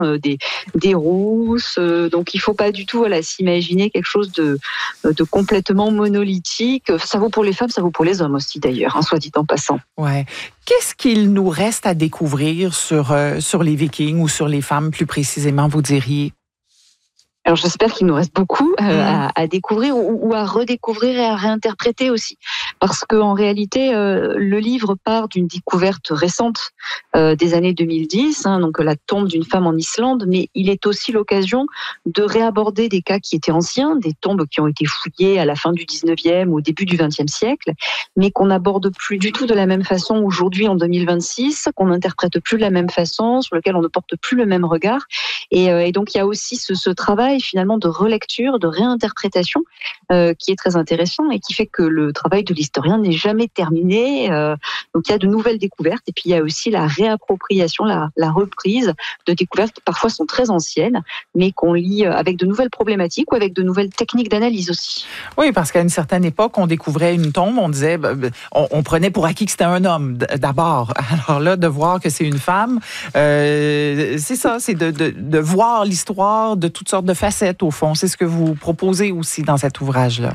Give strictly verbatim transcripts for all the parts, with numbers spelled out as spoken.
euh, des, des rousses. Euh, donc il ne faut pas du tout voilà, s'imaginer quelque chose de, de complètement monolithique. Ça vaut pour les femmes, ça vaut pour les hommes aussi d'ailleurs, hein, soit dit en passant. Ouais. Qu'est-ce qu'il nous reste à découvrir sur, euh, sur les Vikings ou sur les femmes plus précisément, vous diriez? Alors j'espère qu'il nous reste beaucoup euh, Mmh. à, à découvrir ou, ou à redécouvrir et à réinterpréter aussi. Parce qu'en réalité, euh, le livre part d'une découverte récente euh, des années deux mille dix, hein, donc la tombe d'une femme en Islande, mais il est aussi l'occasion de réaborder des cas qui étaient anciens, des tombes qui ont été fouillées à la fin du dix-neuvième ou au début du vingtième siècle, mais qu'on n'aborde plus du tout de la même façon aujourd'hui en deux mille vingt-six, qu'on n'interprète plus de la même façon, sur lequel on ne porte plus le même regard. Et, euh, et donc il y a aussi ce, ce travail finalement de relecture, de réinterprétation euh, qui est très intéressant et qui fait que le travail de l'historien n'est jamais terminé. Euh, donc il y a de nouvelles découvertes et puis il y a aussi la réappropriation, la, la reprise de découvertes qui parfois sont très anciennes, mais qu'on lit avec de nouvelles problématiques ou avec de nouvelles techniques d'analyse aussi. Oui, parce qu'à une certaine époque, on découvrait une tombe, on disait, on, on prenait pour acquis que c'était un homme d'abord. Alors là, de voir que c'est une femme, euh, c'est ça, c'est de, de, de voir l'histoire de toutes sortes de facettes, au fond. C'est ce que vous proposez aussi dans cet ouvrage-là.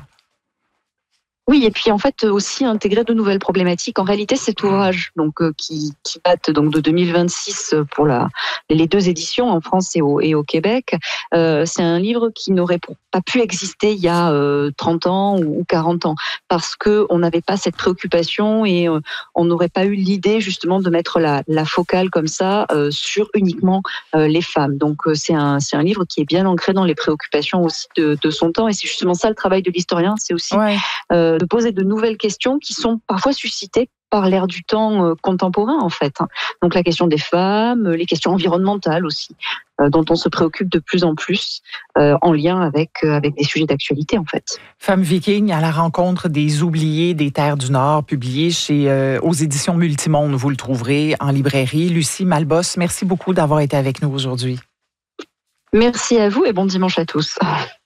Oui, et puis en fait aussi intégrer de nouvelles problématiques. En réalité, cet ouvrage donc euh, qui, qui date donc de deux mille vingt-six pour la, les deux éditions en France et au, et au Québec, euh, c'est un livre qui n'aurait pas pu exister il y a euh, trente ans ou quarante ans parce que on n'avait pas cette préoccupation et euh, on n'aurait pas eu l'idée justement de mettre la, la focale comme ça euh, sur uniquement euh, les femmes. Donc euh, c'est un c'est un livre qui est bien ancré dans les préoccupations aussi de, de son temps et c'est justement ça le travail de l'historien, c'est aussi Ouais. euh, de poser de nouvelles questions qui sont parfois suscitées par l'ère du temps euh, contemporain en fait. Donc la question des femmes, les questions environnementales aussi, euh, dont on se préoccupe de plus en plus euh, en lien avec, euh, avec des sujets d'actualité en fait. Femmes vikings à la rencontre des oubliés des terres du Nord, publié chez euh, aux éditions Multimonde. Vous le trouverez en librairie. Lucie Malbos, merci beaucoup d'avoir été avec nous aujourd'hui. Merci à vous et bon dimanche à tous.